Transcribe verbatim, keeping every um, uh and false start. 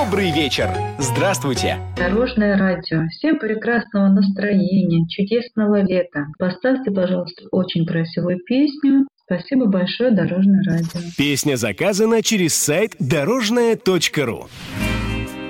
Добрый вечер. Здравствуйте. Дорожное радио. Всем прекрасного настроения, чудесного лета. Поставьте, пожалуйста, очень красивую песню. Спасибо большое, Дорожное радио. Песня заказана через сайт дорожное точка ру.